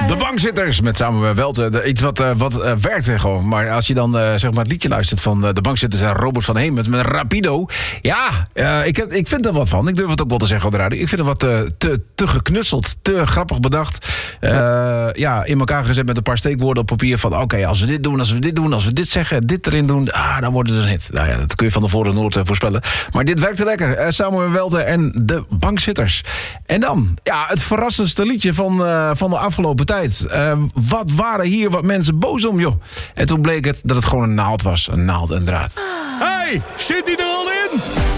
De bankzitters met Samuel Welte. Iets wat werkt gewoon. Maar als je dan zeg maar het liedje luistert van de bankzitters en Robert van Hemert met Rapido. Ja, ik vind er wat van. Ik durf het ook wel te zeggen op de radio. Ik vind het wat te geknutseld. Te grappig bedacht. In elkaar gezet met een paar steekwoorden op papier. Van oké, als we dit doen, als we dit zeggen, dit erin doen. Dan wordt het een hit. Nou ja, dat kun je van tevoren nooit voorspellen. Maar dit werkte lekker. Samuel Welte en de bankzitters. En dan, het verrassendste liedje van de afgelopen tijd. Wat waren hier wat mensen boos om, joh. En toen bleek het dat het gewoon een naald was. Een naald en draad. Hey, zit die er al in?